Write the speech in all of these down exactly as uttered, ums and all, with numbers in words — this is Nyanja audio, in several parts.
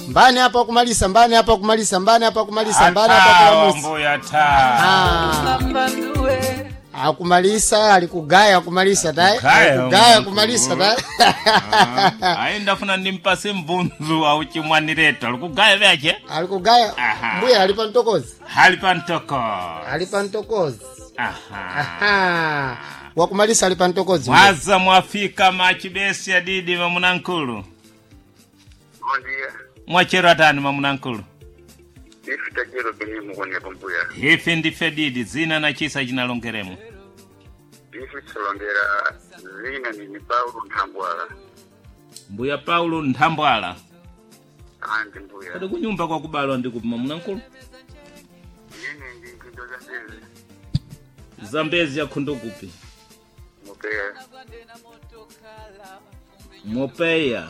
Mbani hapa kumalisa, mbani hapa kumalisa, mbani hapa kumalisa, mbani hapa kumalisa. Mbuya ta. Akumalisa, alikugaya kumalisa dai. Alikugaya kumalisa dai. Aenda funa nimpase mbunzu au chimwanireta. Alikugaya vyache? Alikugaya. Mbuya alipa ntokozi. Alipa ntokozi. Alipa ntokozi. Aha. Aha. Wakumalisa alipa ntokozi. Mwaza mwafika machibesi ya didi mamunankulu. Mwandia. Mwachero atani mamunankulu. Ifi tajiro bini mugone kumbuya. Hifi ndife didi zina na chisa jinalongeremu. Ifi solongera zina ni Paulo Ntambwala. Mbuya Paulo Ntambwala. Andi mbuya. Kade kunyumba kwa kubalwa ndiku mamunankulu. Yene ndi kindo Zambezi. Zambezi ya kundo kupi? Mopeya. Mopeya.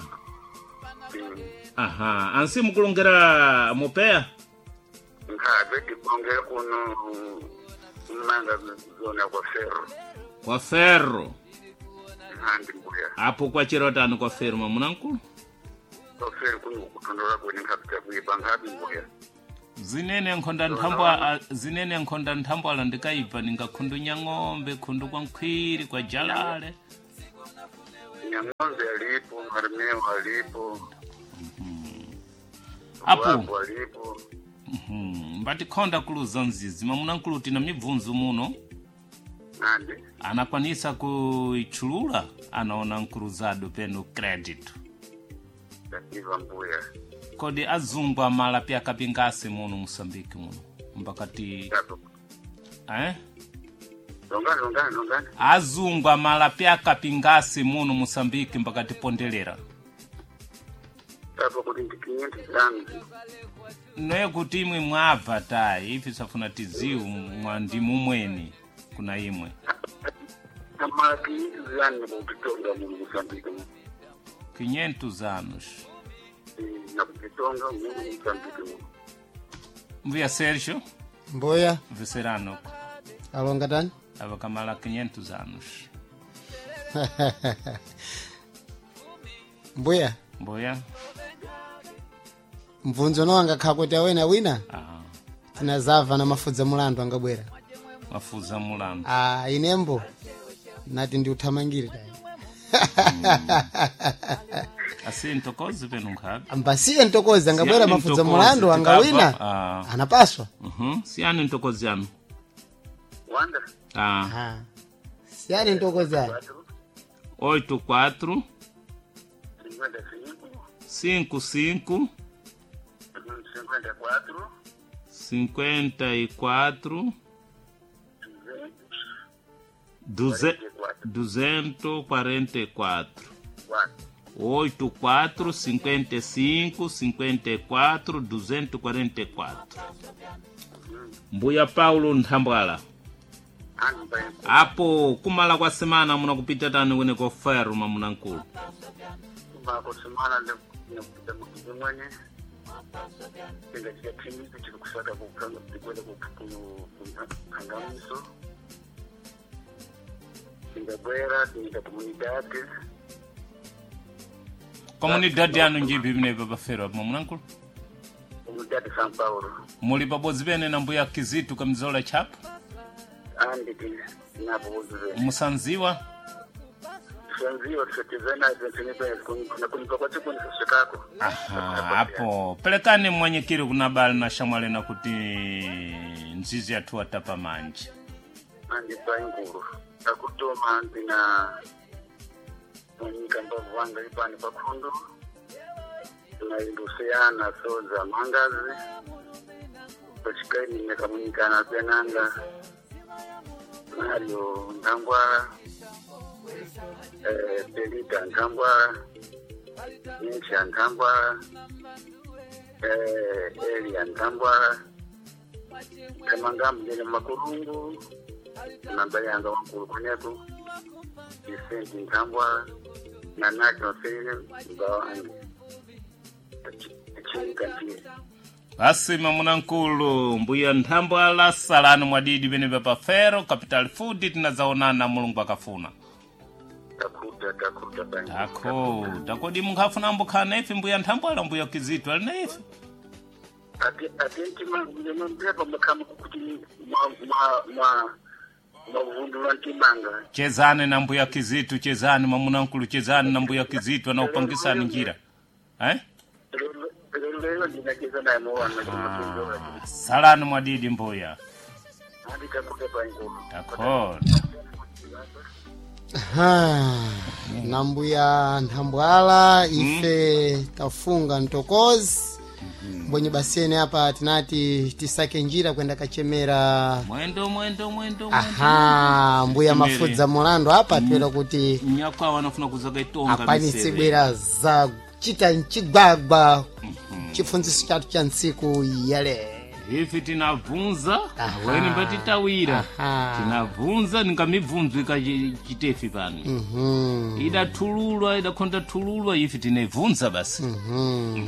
Aha, ansi mkulongera Mopeya? Nka beti bongera kuno manga zona kwa ferro. Kwa ferro. Andi mbuya. Hapo kwa chirotano kwa ferro mamunankulu? Kwa ferro kuno kutondora kwenye kapita kuipanga mbuya. Zinene nkonda ntambwa zinene nkonda ntambwa la ndikaipa ningakhundunya ng'ombe khundu kwa nkhwiri kwa jalale. Ng'ombe alipo, marmeo alipo. Apo Mhm mbati khonda kuluza nzizi mamunankulu tina mibvunzu muno. Nandi Anakwanisa kuichulula anaona nkuruzado peno credit. Takiva mbuya. Kodi azungwa mala pia kapingasi muno Mosambiki muno mbakati eh Longana longana longana azungwa mala pia kapingasi muno Mosambiki mbakati pondelera. Tapo kuti ndikinyenti zangu. Noye kuti imwe mwabva tai ifi safuna tiziu mwandimu mweni kuna imwe. Amaki zangu kutonga mu Mosambiki. quinhentos anos. Na kutonga mu Mosambiki. Mvia Sergio? Mbuya. Veserano. Alonga tani? Abakamala quinhentos anos. Mbuya. Mbuya. Mvunzo no anga kakwete wena wina? Aha. Tinazava na mafuza mulandu angabwera. Mafuza mulandu. Ah, inembo. Nati ndi uthamangire dai. Asi ntokozi penu nkhabi. Ambasiye ntokozi angabwera mafuza mulandu angawina. Ah. Anapaswa. Mhm. Siani ntokozi yanu. Wanda. Ah. Aha. Siani ntokozi yanu. oito quatro cinquenta e cinco cinco cinco cinquenta e quatro cinquenta e quatro duzentos quarenta e quatro oito quatro cinquenta e cinco cinquenta e quatro duzentos quarenta e quatro. Mbuya Paulo Ntambwala. Apo kumala kwa semana muna kupita tani wene kwa ferro mamunankulu. Kumala kwa semana ne kupita mkuzi mwenye. Tinga kia kliniki chili kusaka kukanga kukwele kukangamiso. Tinga bwera, tinga komunidade. Komunidade yanu njibi mne baba ferro mamunankulu? Komunidade São Paulo. Muli babozi bene na Mbuya Kizitu kamzola chapa? Andi napo uzwe. Musanziwa? Musanziwa tusetizana zentinebe kuna kulipa kwa tiku nisashikako. Aha, hapo. Pelekani mwenyekiri kuna bali na shamwale na kuti nzizi ya tuwa tapa manji. Andi painguru. Takutoma andi na mwenyika mbavu wanga ipani pakundu. Tunaindusiana soza mangazi. Pachikaini meka mwenyika na penanga. Mario Ntambwala, eh, Pelita Ntambwala, Nisha Ntambwala, eh, Elia Ntambwala, Kamangamu jene makurungu, namba yanga wakuru kuneku, Vicente Ntambwala, Nanaki Nosene, Mbawa Angi. Chini kanchini. Basi mamunankulu Mbuya Ntambwala salanu mwadidi bene bapa ferro capital food tunazaonana mulungu akafuna. Takuta tatakuta bani tako takodi mukhafuna mbukhala ife mbuya nthambwala mbuya kizito ali na ife ati atenti mangu mambeba makama kuti ma ma ma mavundula ntimanga chezane na mbuya kizito chezane mamuna nkulu chezane na mbuya kizito na upangisani njira eh lero ndinacheza naye mwana salani mwadidi mbuya andikakuta bani tako ha nambuya nthambwala ife mm. tafunga ntokozi mm-hmm. mbonye basene hapa tinati tisake njira kwenda kachemera mwendo mwendo mwendo aha mbuya mafudza molando hapa mm. twela kuti nyakwa wanafuna kuzaga itonga apani tsibwera za chita nchigwagwa mm-hmm. chifunziso chatu cha ntsiku yale ife tinavunza weni mbatitawira tinavunza ningamibvunzo ikachitefi pano mhm ida thululwa ida khonda thululwa ife tinevunza basi mhm